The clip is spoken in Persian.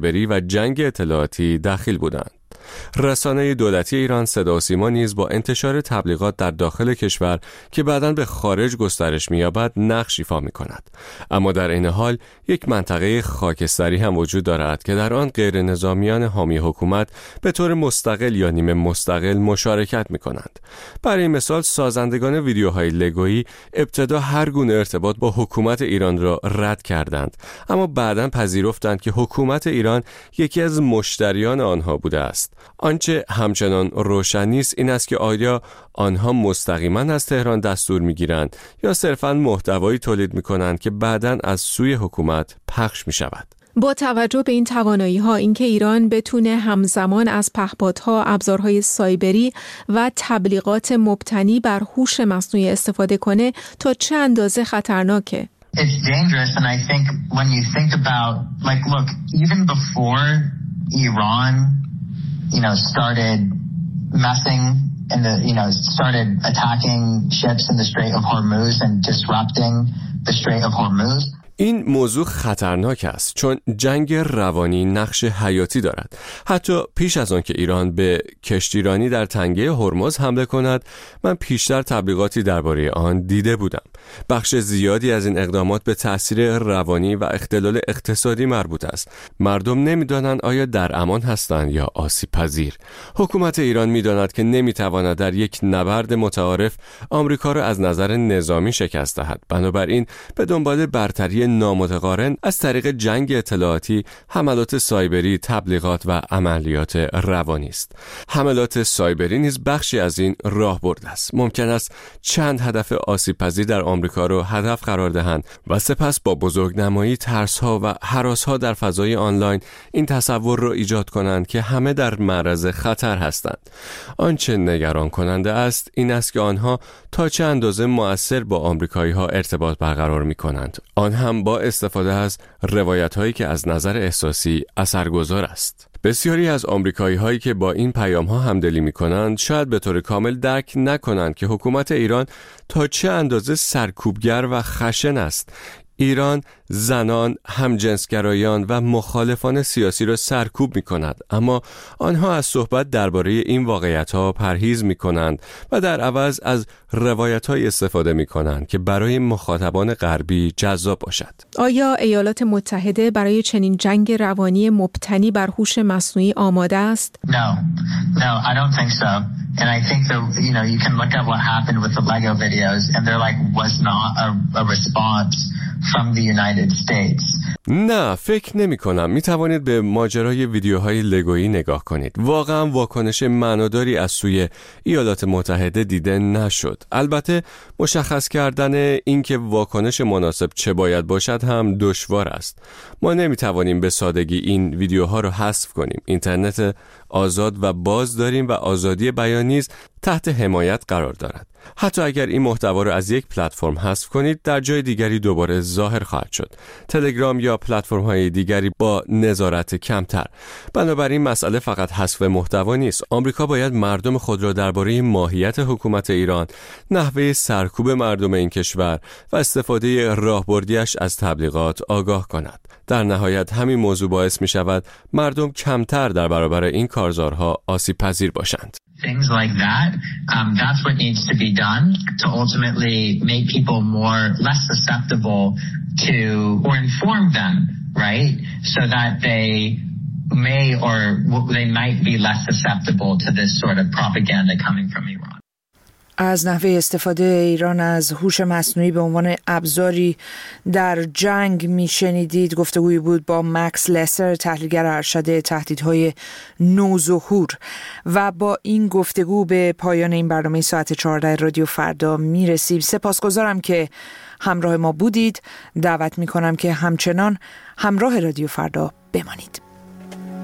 سایبری و جنگ اطلاعاتی دخیل بودند. رسانه دولتی ایران صدا و سیما نیز با انتشار تبلیغات در داخل کشور که بعداً به خارج گسترش می‌یابد نقش ایفا می‌کند. اما در این حال یک منطقه خاکستری هم وجود دارد که در آن غیر نظامیان حامی حکومت به طور مستقل یا نیمه مستقل مشارکت می‌کنند. برای مثال سازندگان ویدیوهای لگویی ابتدا هر گونه ارتباط با حکومت ایران را رد کردند، اما بعداً پذیرفتند که حکومت ایران یکی از مشتریان آنها بوده است. آنچه همچنان روشن نیست این است که آیا آنها مستقیما از تهران دستور میگیرند یا صرفاً محتوایی تولید میکنند که بعداً از سوی حکومت پخش میشود. با توجه به این توانایی‌ها اینکه ایران بتونه همزمان از پهپادها، ابزارهای سایبری و تبلیغات مبتنی بر هوش مصنوعی استفاده کنه تا چه اندازه خطرناکه؟ It's dangerous, and I think when you think about, like, look, even before Iran started messing and started attacking ships in the Strait of Hormuz and disrupting the Strait of Hormuz. این موضوع خطرناک است چون جنگ روانی نقش حیاتی دارد. حتی پیش از آن که ایران به کشتیرانی در تنگه هرمز حمله کند، من پیشتر تبلیغاتی درباره آن دیده بودم. بخش زیادی از این اقدامات به تأثیر روانی و اختلال اقتصادی مربوط است. مردم نمی‌دانند آیا در امان هستند یا آسیب پذیر. حکومت ایران می‌داند که نمی‌تواند در یک نبرد متعارف آمریکا را از نظر نظامی شکست دهد. بنابراین به دنبال برتری نامتقارن از طریق جنگ اطلاعاتی، حملات سایبری، تبلیغات و عملیات روانی است. حملات سایبری نیز بخشی از این راهبرد است. ممکن است چند هدف آسیب پذیر در آمریکا را هدف قرار دهند و سپس با بزرگنمایی ترس‌ها و هراس‌ها در فضای آنلاین این تصور را ایجاد کنند که همه در معرض خطر هستند. آنچه نگران کننده است این است که آنها تا چه اندازه مؤثر با آمریکایی‌ها ارتباط برقرار می‌کنند. آن هم با استفاده از روایت‌هایی که از نظر احساسی اثرگذار است. بسیاری از آمریکایی‌هایی که با این پیام‌ها همدلی می‌کنند شاید به طور کامل درک نکنند که حکومت ایران تا چه اندازه سرکوبگر و خشن است. ایران زنان، همجنسگرایان و مخالفان سیاسی را سرکوب می‌کند، اما آنها از صحبت درباره این واقعیت‌ها پرهیز می‌کنند و در عوض از روایت‌های استفاده می‌کنند که برای مخاطبان غربی جذاب باشد. آیا ایالات متحده برای چنین جنگ روانی مبتنی بر هوش مصنوعی آماده است؟ No, I don't think so. And I think that, you can look at what happened with the Lego videos and there was not a response from the United States. نه، فکر نمی کنم. می توانید به ماجرای ویدیوهای لگویی نگاه کنید. واقعا واکنش معناداری از سوی ایالات متحده دیده نشد. البته مشخص کردن اینکه واکنش مناسب چه باید باشد هم دشوار است. ما نمی توانیم به سادگی این ویدیوها رو حذف کنیم. اینترنت آزاد و باز داریم و آزادی بیان نیز تحت حمایت قرار دارد. حتی اگر این محتوا رو از یک پلتفرم حذف کنید، در جای دیگری دوباره ظاهر خواهد شد. تلگرام یا پلتفرم‌های دیگری با نظارت کمتر. بنابراین مسئله فقط حذف محتوا نیست. آمریکا باید مردم خود را درباره ماهیت حکومت ایران، نحوه سرکوب مردم این کشور و استفاده راهبردیش از تبلیغات آگاه کند. در نهایت همین موضوع باعث می شود مردم کمتر در برابر این کارزارها آسیب پذیر باشند. Things like that, that's what needs to be done to ultimately make people less susceptible to, or inform them, right? So that they might be less susceptible to this sort of propaganda coming from Iran. از نحوه استفاده ایران از هوش مصنوعی به عنوان ابزاری در جنگ میشنیدید. گفتگویی بود با مکس لسر، تحلیلگر ارشد تهدیدهای نوظهور. و با این گفتگو به پایان این برنامه ساعت 14 رادیو فردا میرسیم. سپاسگزارم که همراه ما بودید. دعوت میکنم که همچنان همراه رادیو فردا بمانید.